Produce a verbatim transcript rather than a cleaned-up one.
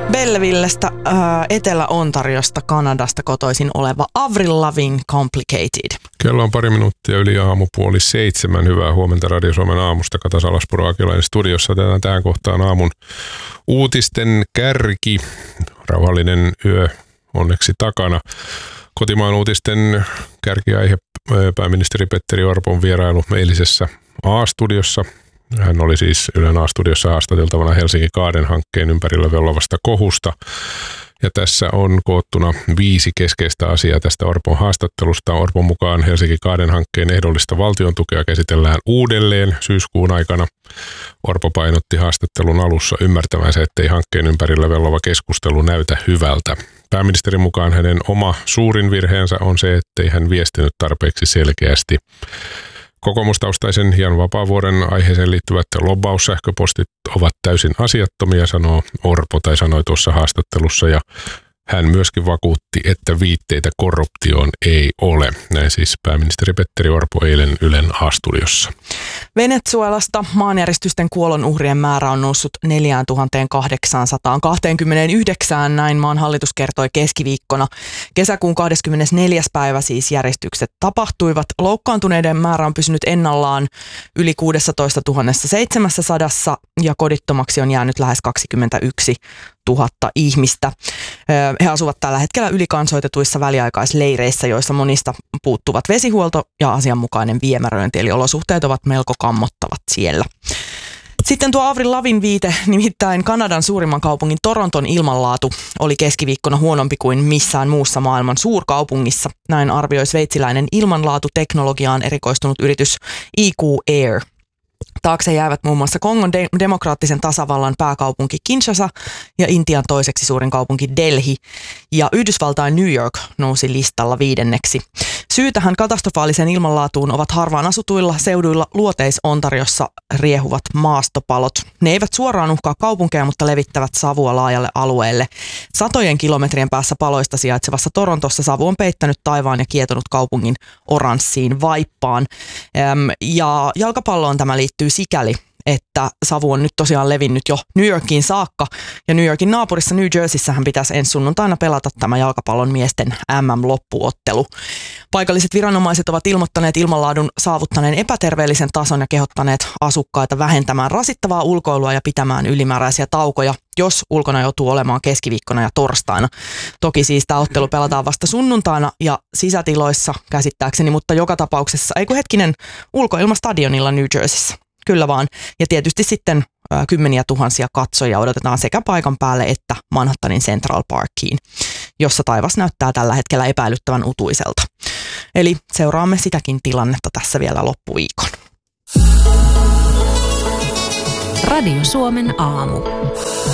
Bellevillestä, äh, Etelä-Ontariosta, Kanadasta kotoisin oleva Avril Lavigne Complicated. Kello on pari minuuttia yli aamupuoli seitsemän. Hyvää huomenta Radio Suomen aamusta. Kata Salaspuro Akilainen studiossa. Otetaan tähän kohtaan aamun uutisten kärki. Rauhallinen yö onneksi takana. Kotimaan uutisten kärkiaihe pääministeri Petteri Orpon vierailu eilisessä A-studiossa. Hän oli siis Ylen A-studiossa haastateltavana Helsinki Kaaden hankkeen ympärillä vellovasta kohusta. Ja tässä on koottuna viisi keskeistä asiaa tästä Orpon haastattelusta. Orpon mukaan Helsinki Kaaden hankkeen ehdollista valtion tukea käsitellään uudelleen syyskuun aikana. Orpo painotti haastattelun alussa ymmärtävänsä, ettei hankkeen ympärillä vellova keskustelu näytä hyvältä. Pääministerin mukaan hänen oma suurin virheensä on se, ettei hän viestinyt tarpeeksi selkeästi. Kokoomustaustaisen Jan Vapaavuoren aiheeseen liittyvät lobbaussähköpostit ovat täysin asiattomia, sanoo Orpo tai sanoi tuossa haastattelussa, ja hän myöskin vakuutti, että viitteitä korruptioon ei ole. Näin siis pääministeri Petteri Orpo eilen Ylen A-studiossa. Venezuelasta maanjäristysten kuolonuhrien määrä on noussut neljätuhatta kahdeksansataakaksikymmentäyhdeksän, näin maan hallitus kertoi keskiviikkona. Kesäkuun kahdeskymmenesneljäs päivä siis järjestykset tapahtuivat. Loukkaantuneiden määrä on pysynyt ennallaan yli kuusitoistatuhatta seitsemänsataa ja kodittomaksi on jäänyt lähes kaksikymmentäyksi tuhatta ihmistä. He asuvat tällä hetkellä ylikansoitetuissa väliaikaisleireissä, joissa monista puuttuvat vesihuolto ja asianmukainen viemäröinti, eli olosuhteet ovat melko kammottavat siellä. Sitten tuo Avril Lavigne viite, nimittäin Kanadan suurimman kaupungin Toronton ilmanlaatu oli keskiviikkona huonompi kuin missään muussa maailman suurkaupungissa. Näin arvioi sveitsiläinen ilmanlaatuteknologiaan erikoistunut yritys E Q Air. Taakse jäävät muun muassa Kongon de- demokraattisen tasavallan pääkaupunki Kinshasa ja Intian toiseksi suurin kaupunki Delhi. Ja Yhdysvaltain New York nousi listalla viidenneksi. Syy tähän katastrofaaliseen ilmanlaatuun ovat harvaan asutuilla seuduilla Luoteis-Ontariossa riehuvat maastopalot. Ne eivät suoraan uhkaa kaupunkeja, mutta levittävät savua laajalle alueelle. Satojen kilometrien päässä paloista sijaitsevassa Torontossa savu on peittänyt taivaan ja kietonut kaupungin oranssiin vaippaan. Ja jalkapalloon tämä liittyy sikäli, että savu on nyt tosiaan levinnyt jo New Yorkiin saakka. Ja New Yorkin naapurissa New Jerseyssähän pitäisi ensi sunnuntaina pelata tämä jalkapallon miesten M M-loppuottelu. Paikalliset viranomaiset ovat ilmoittaneet ilmanlaadun saavuttaneen epäterveellisen tason ja kehottaneet asukkaita vähentämään rasittavaa ulkoilua ja pitämään ylimääräisiä taukoja, jos ulkona joutuu olemaan keskiviikkona ja torstaina. Toki siis tämä ottelu pelataan vasta sunnuntaina ja sisätiloissa käsittääkseni, mutta joka tapauksessa, eikö hetkinen, ulkoilmastadionilla New Jerseyssä. Kyllä vaan. Ja tietysti sitten ä, kymmeniä tuhansia katsojia odotetaan sekä paikan päälle että Manhattanin Central Parkiin, jossa taivas näyttää tällä hetkellä epäilyttävän utuiselta. Eli seuraamme sitäkin tilannetta tässä vielä loppuviikon. Radio Suomen aamu.